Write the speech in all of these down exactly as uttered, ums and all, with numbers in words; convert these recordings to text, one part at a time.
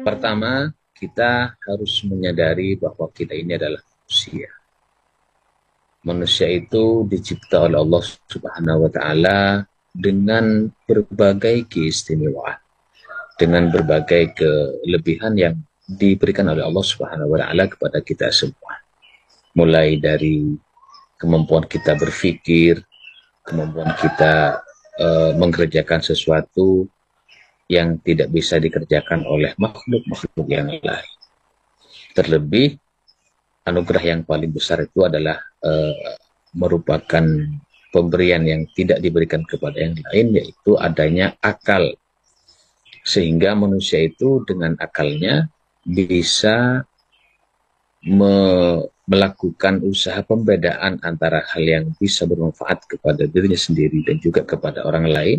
Pertama, kita harus menyadari bahwa kita ini adalah manusia. Manusia itu dicipta oleh Allah Subhanahu wa Ta'ala dengan berbagai keistimewaan, dengan berbagai kelebihan yang diberikan oleh Allah Subhanahu wa Ta'ala kepada kita semua. Mulai dari kemampuan kita berpikir, kemampuan kita uh, mengerjakan sesuatu yang tidak bisa dikerjakan oleh makhluk-makhluk yang lain. Terlebih, anugerah yang paling besar itu adalah uh, merupakan pemberian yang tidak diberikan kepada yang lain, yaitu adanya akal. Sehingga manusia itu dengan akalnya bisa me melakukan usaha pembedaan antara hal yang bisa bermanfaat kepada dirinya sendiri dan juga kepada orang lain,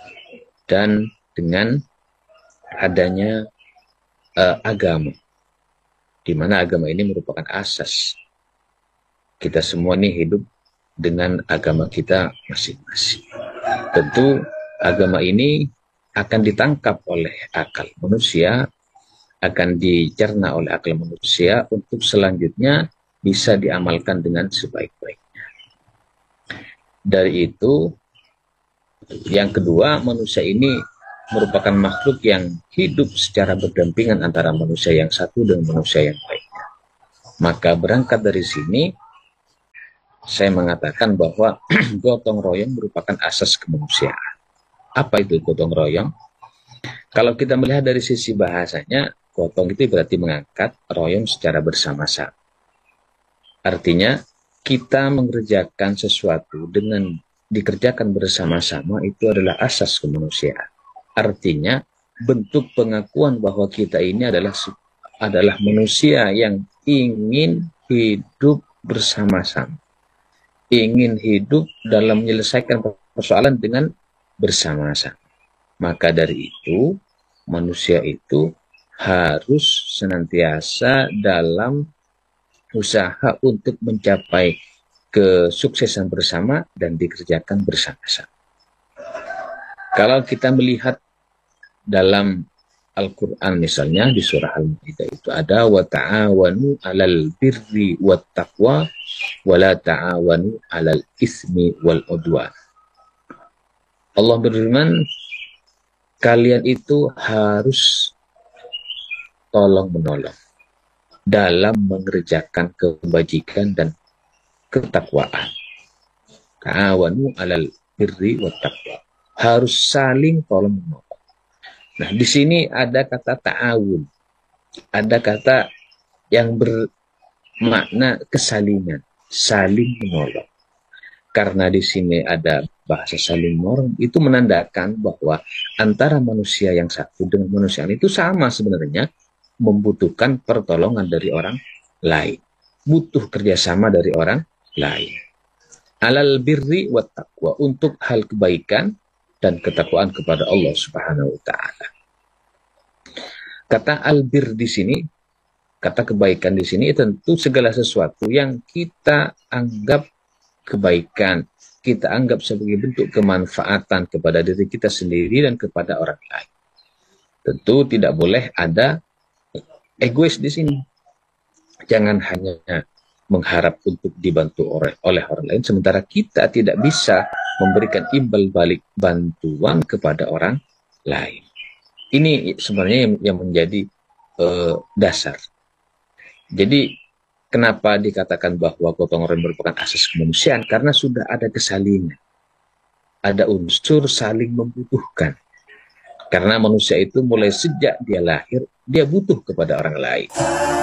dan dengan adanya uh, agama, di mana agama ini merupakan asas. Kita semua ini hidup dengan agama kita masing-masing. Tentu agama ini akan ditangkap oleh akal manusia, akan dicerna oleh akal manusia untuk selanjutnya bisa diamalkan dengan sebaik-baiknya. Dari itu, yang kedua, manusia ini merupakan makhluk yang hidup secara berdampingan antara manusia yang satu dengan manusia yang lainnya. Maka berangkat dari sini, saya mengatakan bahwa gotong royong merupakan asas kemanusiaan. Apa itu gotong royong? Kalau kita melihat dari sisi bahasanya, gotong itu berarti mengangkat, royong secara bersama-sama. Artinya, kita mengerjakan sesuatu dengan dikerjakan bersama-sama itu adalah asas kemanusiaan. Artinya, bentuk pengakuan bahwa kita ini adalah adalah manusia yang ingin hidup bersama-sama. Ingin hidup dalam menyelesaikan persoalan dengan bersama-sama. Maka dari itu, manusia itu harus senantiasa dalam usaha untuk mencapai kesuksesan bersama dan dikerjakan bersama-sama. Kalau kita melihat dalam Al-Quran misalnya di surah Al-Maidah itu ada wa ta'awanu 'alal birri wat taqwa wa la ta'awanu 'alal ismi wal udwan. Allah berfirman, kalian itu harus tolong menolong dalam mengerjakan kebajikan dan ketakwaan. Ta'awanu 'alal birri wat taqwa. Harus saling tolong menolong. Nah, di sini ada kata ta'awun. Ada kata yang bermakna kesalingan, saling menolong. Karena di sini ada bahasa saling menolong, itu menandakan bahwa antara manusia yang satu dengan manusia lain itu sama sebenarnya, membutuhkan pertolongan dari orang lain. Butuh kerjasama dari orang lain. Alal birri wat taqwa, untuk hal kebaikan dan ketakwaan kepada Allah Subhanahu wa Ta'ala. Kata albir di sini, kata kebaikan di sini tentu segala sesuatu yang kita anggap kebaikan, kita anggap sebagai bentuk kemanfaatan kepada diri kita sendiri dan kepada orang lain. Tentu tidak boleh ada egois di sini. Jangan hanya mengharap untuk dibantu oleh, oleh orang lain, sementara kita tidak bisa memberikan imbal balik bantuan kepada orang lain. Ini sebenarnya yang, yang menjadi uh, dasar. Jadi, kenapa dikatakan bahwa gotong royong merupakan asas kemanusiaan? Karena sudah ada kesalingan. Ada unsur saling membutuhkan. Karena manusia itu mulai sejak dia lahir, dia butuh kepada orang lain.